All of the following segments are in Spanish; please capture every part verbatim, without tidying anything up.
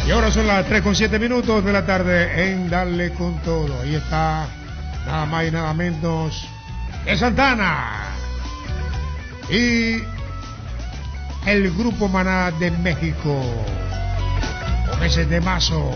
Y ahora son las tres con siete minutos de la tarde en Dale con Todo. Ahí está, nada más y nada menos, de Santana. Y el Grupo Maná de México, con meses de mazo.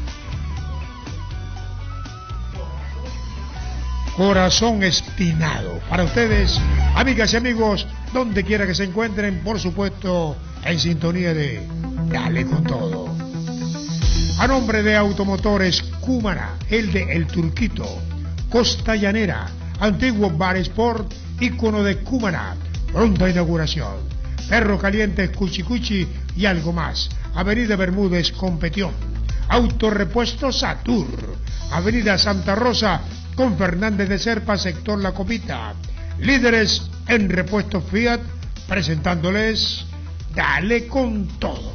Corazón Espinado. Para ustedes, amigas y amigos, donde quiera que se encuentren, por supuesto, en sintonía de Dale con Todo. A nombre de Automotores Cumaná, el de El Turquito, Costa Llanera, Antiguo Bar Sport, ícono de Cumaná, pronta inauguración. Perro Caliente, Cuchi Cuchi y algo más. Avenida Bermúdez, Competión. Autorepuesto Satur. Avenida Santa Rosa, con Fernández de Serpa, sector La Copita. Líderes en repuestos Fiat, presentándoles Dale con Todo.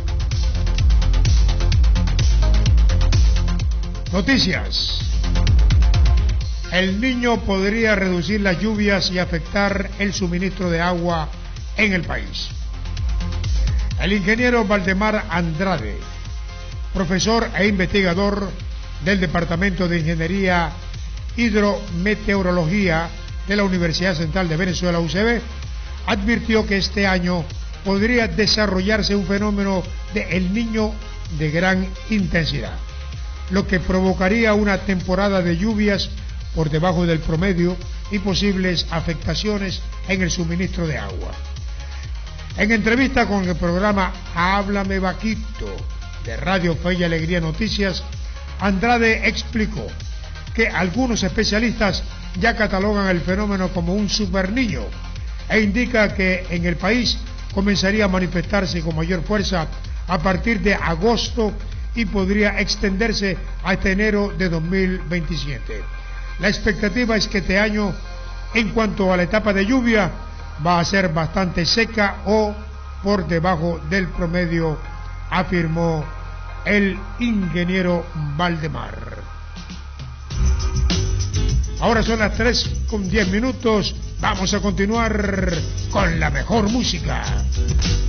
Noticias. El Niño podría reducir las lluvias y afectar el suministro de agua en el país. El ingeniero Valdemar Andrade, profesor e investigador del Departamento de Ingeniería Hidrometeorología de la Universidad Central de Venezuela, U C B, advirtió que este año podría desarrollarse un fenómeno de El Niño de gran intensidad, lo que provocaría una temporada de lluvias por debajo del promedio y posibles afectaciones en el suministro de agua. En entrevista con el programa Háblame Vaquito de Radio Fe y Alegría Noticias, Andrade explicó que algunos especialistas ya catalogan el fenómeno como un superniño e indica que en el país comenzaría a manifestarse con mayor fuerza a partir de agosto y podría extenderse hasta enero de dos mil veintisiete. La expectativa es que este año, en cuanto a la etapa de lluvia, va a ser bastante seca o por debajo del promedio, afirmó el ingeniero Valdemar. Ahora son las tres con diez minutos. Vamos a continuar con la mejor música.